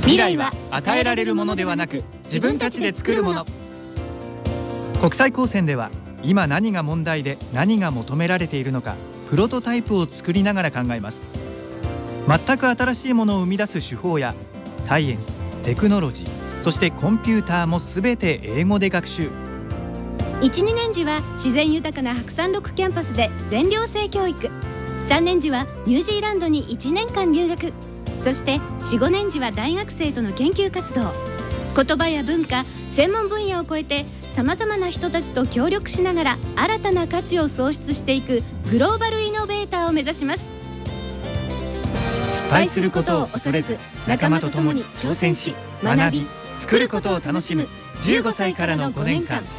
未来は与えられるものではなく自分たちで作るもの。国際高専では今何が問題で何が求められているのか、プロトタイプを作りながら考えます。全く新しいものを生み出す手法やサイエンス、テクノロジー、そしてコンピューターもすべて英語で学習。 1、2年時は自然豊かな白山6キャンパスで全寮制教育。3年時はニュージーランドに1年間留学。そして4、5年時は大学生との研究活動。言葉や文化、専門分野を超えてさまざまな人たちと協力しながら新たな価値を創出していくグローバルイノベーターを目指します。 失敗することを恐れず、仲間と共に挑戦し、学び、作ることを楽しむ15歳からの5年間。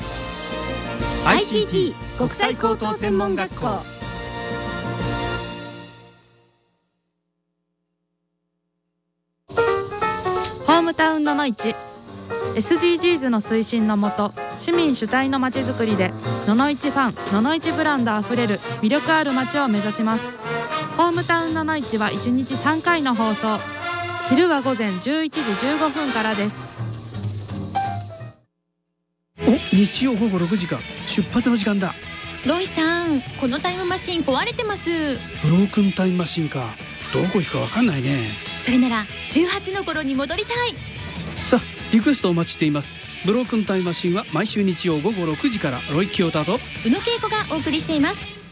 ICT 国際高等専門学校。 ホームタウンのの市 SDGs の推進のもと、市民主体のまちづくりでのの市ファン、のの市ブランドあふれる魅力ある街を目指します。ホームタウンのの市は1日3回の放送。昼は午前11時15分からです。 日曜午後6時か、出発の時間だ。 ロイさん、このタイムマシン壊れてます。 ブロークンタイムマシンか、どこ行くか分かんないね。 それなら18の頃に戻りたい。 さあ、リクエストお待ちしています。ブロークンタイムマシンは毎週日曜午後6時から、ロイ・キヨタと宇野恵子がお送りしています。